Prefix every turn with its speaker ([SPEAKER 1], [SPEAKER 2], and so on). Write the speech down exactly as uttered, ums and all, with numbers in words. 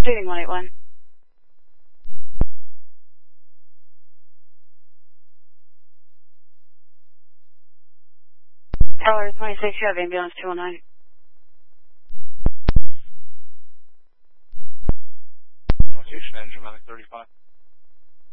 [SPEAKER 1] Shooting one eight one. Tower twenty-six, you have ambulance two one nine.
[SPEAKER 2] Location and dramatic thirty-five.